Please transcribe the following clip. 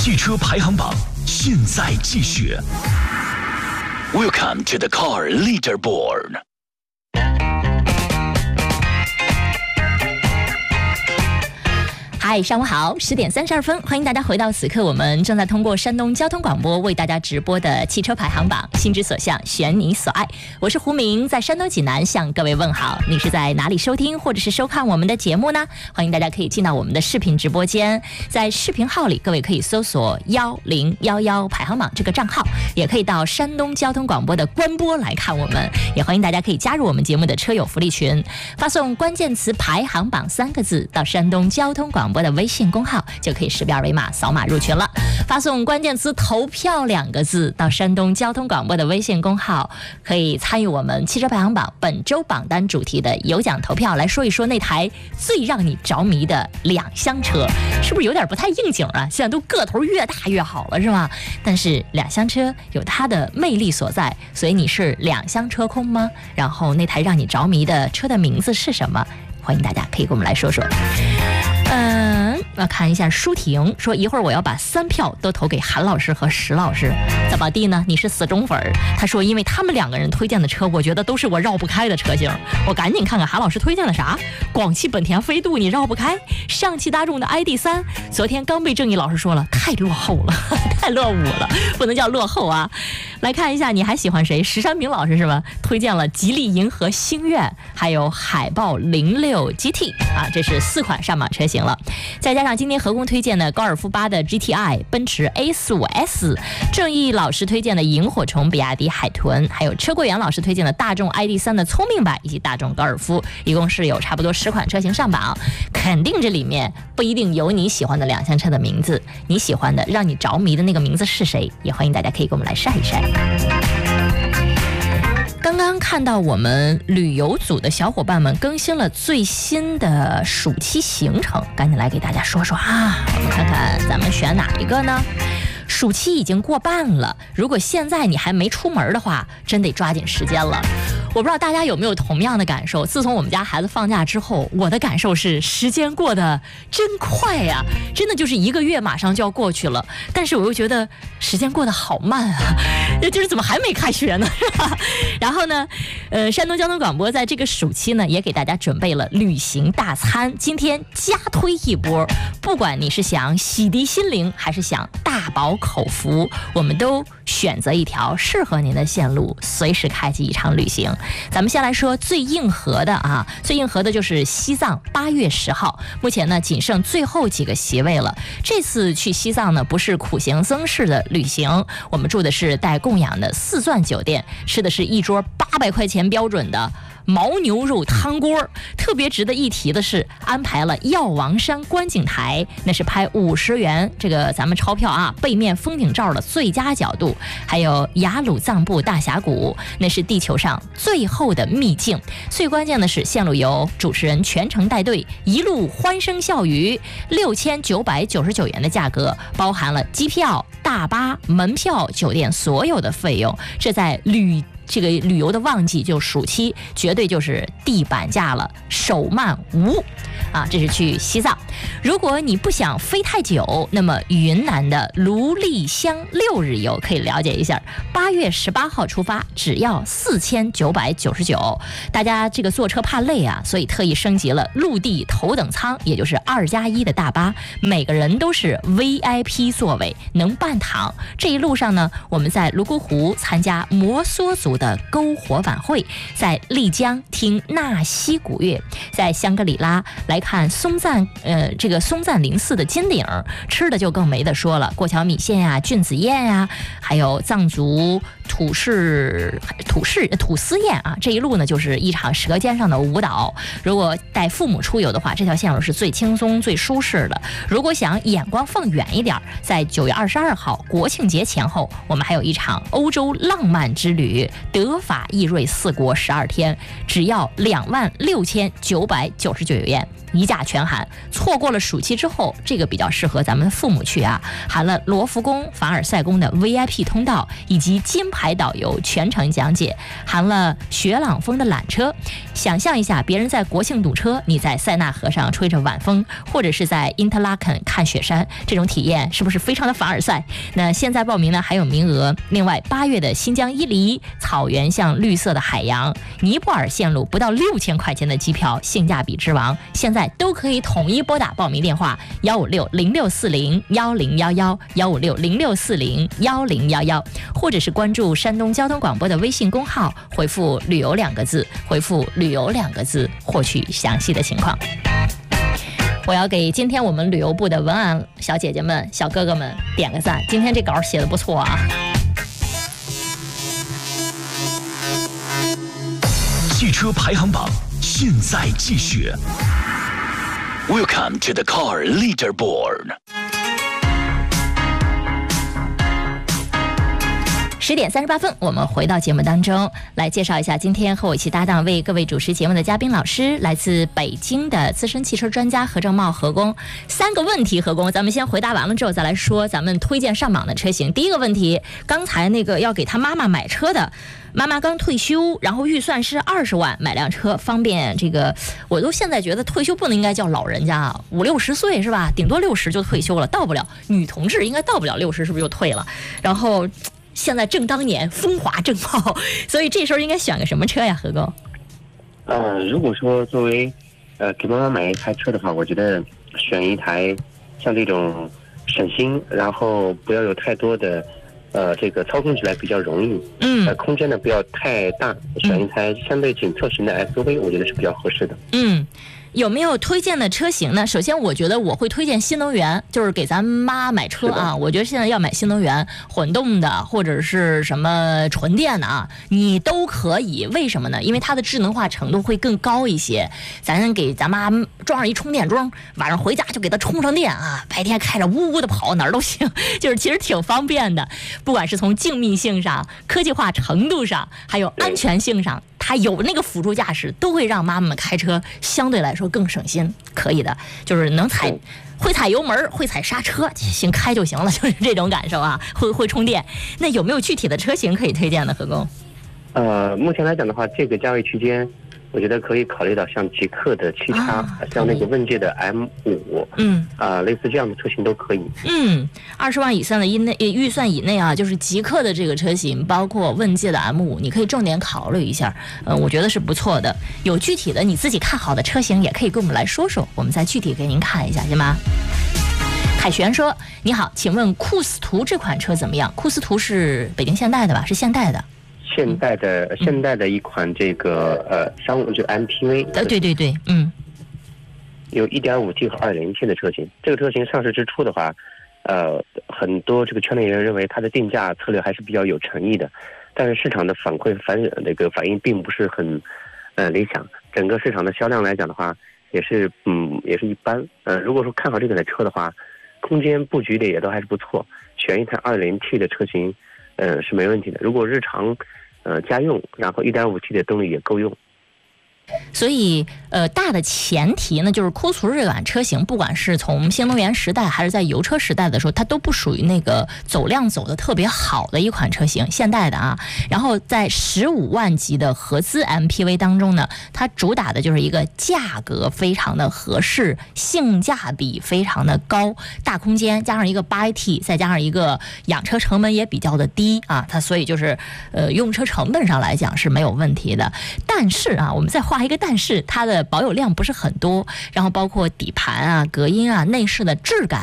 汽车排行榜现在继续。Welcome to the Car Leaderboard。 嗨，上午好，10点32分，欢迎大家回到此刻，我们正在通过山东交通广播为大家直播的汽车排行榜，心之所向，选你所爱。我是胡明，在山东济南向各位问好。你是在哪里收听或者是收看我们的节目呢？欢迎大家可以进到我们的视频直播间，在视频号里，各位可以搜索1011排行榜这个账号，也可以到山东交通广播的官播来看我们。也欢迎大家可以加入我们节目的车友福利群，发送关键词排行榜3个字到山东交通广播的微信公号，就可以识别二维码扫码入群了。发送关键词投票2个字到山东交通广播的微信公号，可以参与我们汽车排行榜本周榜单主题的有奖投票，来说一说那台最让你着迷的两厢车，是不是有点不太应景啊？现在都个头越大越好了，是吧？但是两厢车有它的魅力所在，所以你是两厢车控吗？然后那台让你着迷的车的名字是什么？欢迎大家可以跟我们来说说。我要看一下舒婷说，一会儿我要把3票都投给韩老师和石老师，怎么地呢？你是死忠粉。他说因为他们2个人推荐的车，我觉得都是我绕不开的车型。我赶紧看看韩老师推荐了啥。广汽本田飞度你绕不开，上汽大众的 ID.3 昨天刚被正义老师说了太落后了，太落伍了，不能叫落后啊。来看一下你还喜欢谁？石山平老师是吧？推荐了吉利银河星愿，还有海豹06 GT 啊，这是4款上马车型了。再加上今天何工推荐的高尔夫8的 GTI， 奔驰 A45S， 正义老师推荐的萤火虫比亚迪海豚，还有车桂元老师推荐的大众 ID.3 的聪明版以及大众高尔夫，一共是有差不多10款车型上榜。肯定这里面不一定有你喜欢的两厢车的名字，你喜欢的让你着迷的那个名字是谁？也欢迎大家可以给我们来晒一晒。刚刚看到我们旅游组的小伙伴们更新了最新的暑期行程，赶紧来给大家说说啊！我们看看咱们选哪一个呢？暑期已经过半了，如果现在你还没出门的话，真得抓紧时间了。我不知道大家有没有同样的感受，自从我们家孩子放假之后，我的感受是时间过得真快呀，真的就是1个月马上就要过去了，但是我又觉得时间过得好慢啊，就是怎么还没开学呢，是吧？然后呢，山东交通广播在这个暑期呢，也给大家准备了旅行大餐，今天加推一波，不管你是想洗涤心灵，还是想大饱口福，我们都选择一条适合您的线路，随时开启一场旅行。咱们先来说最硬核的啊，最硬核的就是西藏8月10号，目前呢仅剩最后几个席位了。这次去西藏呢不是苦行僧式的旅行，我们住的是带供养的4钻酒店，吃的是一桌800块钱标准的牦牛肉汤锅。特别值得一提的是，安排了药王山观景台，那是拍50元这个咱们钞票啊背面风景照的最佳角度，还有雅鲁藏布大峡谷，那是地球上最后的秘境。最关键的是，线路由主持人全程带队，一路欢声笑语，6999元的价格包含了机票、大巴、门票、酒店所有的费用。这在这个旅游的旺季，就暑期，绝对就是地板价了，手慢无啊！这是去西藏。如果你不想飞太久，那么云南的卢丽香6日游可以了解一下。8月18号出发，只要4999。大家这个坐车怕累啊，所以特意升级了陆地头等舱，也就是2+1的大巴，每个人都是 VIP 座位，能半躺。这一路上呢，我们在泸沽湖参加摩梭族的篝火晚会，在丽江听纳西古乐，在香格里拉来看松赞林寺的金顶，吃的就更没得说了，过桥米线呀、菌子宴呀，还有藏族土司宴啊，这一路呢就是一场舌尖上的舞蹈。如果带父母出游的话，这条线路是最轻松最舒适的。如果想眼光放远一点，在9月22号国庆节前后，我们还有一场欧洲浪漫之旅，德法意瑞4国12天，只要26999元。 一价全含。错过了暑期之后，这个比较适合咱们父母去啊，含了罗浮宫、凡尔赛宫的 VIP 通道以及金牌导游全程讲解，含了雪朗峰的缆车。想象一下，别人在国庆堵车，你在塞纳河上吹着晚风，或者是在因特拉肯看雪山，这种体验是不是非常的凡尔赛？那现在报名呢还有名额。另外8月的新疆伊犁草原像绿色的海洋，尼泊尔线路不到6000块钱的机票，性价比之王，现在都可以统一拨打报名电话156-0640-1011，156-0640-1011，或者是关注山东交通广播的微信公号，回复旅游2个字，回复旅游2个字，获取详细的情况。我要给今天我们旅游部的文案小姐姐们、小哥哥们点个赞，今天这稿写的不错啊。 汽车排行榜现在继续。Welcome to the car leaderboard。 10点38分，我们回到节目当中来介绍一下今天和我一起搭档为各位主持节目的嘉宾老师，来自北京的资深汽车专家何正茂何工。3个问题，何工，咱们先回答完了之后再来说咱们推荐上榜的车型。第一个问题，刚才那个要给他妈妈买车的，妈妈刚退休，然后预算是20万买辆车，方便这个，我都现在觉得退休不能应该叫老人家啊，50、60岁是吧？顶多60就退休了，到不了女同志应该到不了60，是不是就退了？然后现在正当年，风华正茂，所以这时候应该选个什么车呀，何工？ 如果说作为给妈妈买一台车的话，我觉得选一台像这种省心，然后不要有太多的这个操控起来比较容易，空间呢不要太大，选一台相对紧凑型的 SUV，我觉得是比较合适的。 有没有推荐的车型呢？首先我觉得我会推荐新能源，就是给咱妈买车啊，我觉得现在要买新能源混动的或者是什么纯电的啊，你都可以。为什么呢？因为它的智能化程度会更高一些，咱给咱妈装上一充电桩，晚上回家就给它充上电啊，白天开着呜呜的跑哪儿都行，就是其实挺方便的，不管是从静谧性上、科技化程度上，还有安全性上，它有那个辅助驾驶，都会让妈妈们开车相对来说更省心，可以的，就是能会踩油门，会踩刹车，行开就行了，就是这种感受啊。会充电。那有没有具体的车型可以推荐的，何工？ 目前来讲的话，这个价位区间，我觉得可以考虑到像极客的7叉，像那个问界的 M5，类似这样的车型都可以。20万以上的预算以内啊，就是极客的这个车型，包括问界的 M5，你可以重点考虑一下。我觉得是不错的。有具体的你自己看好的车型，也可以跟我们来说说，我们再具体给您看一下，行吗？海璇说：“你好，请问酷斯图这款车怎么样？酷斯图是北京现代的吧？是现代的。”现代的一款这个商务就 MPV， 对， 有 1.5T 和 2.0T 的车型。这个车型上市之初的话，很多这个圈内人认为它的定价策略还是比较有诚意的，但是市场的反应并不是很理想。整个市场的销量来讲的话，也是一般。如果说看好这款车的话，空间布局的也都还是不错，选一台 2.0T 的车型是没问题的。如果日常家用，然后 1.5T 的动力也够用。 所以大的前提呢，就是酷斯图这款车型，不管是从新能源时代还是在油车时代的时候，它都不属于那个走量走的特别好的一款车型，现代的啊。然后在15万级的合资 MPV 当中呢，它主打的就是一个价格非常的合适，性价比非常的高，大空间加上一个8AT， 再加上一个养车成本也比较的低啊，它所以就是用车成本上来讲是没有问题的。但是啊，我们再画一个但是，它的保有量不是很多，然后包括底盘啊、隔音啊、内饰的质感